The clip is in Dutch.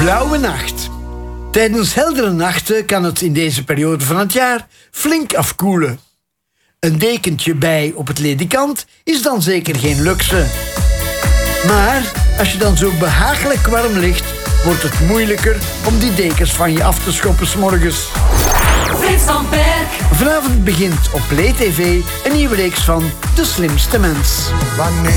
blauwe nacht. Tijdens heldere nachten kan het in deze periode van het jaar flink afkoelen. Een dekentje bij op het ledikant is dan zeker geen luxe. Maar als je dan zo behagelijk warm ligt, wordt het moeilijker om die dekens van je af te schoppen 's morgens. Frits van Perk. Vanavond begint op Play TV een nieuwe reeks van De Slimste Mens. Wanneer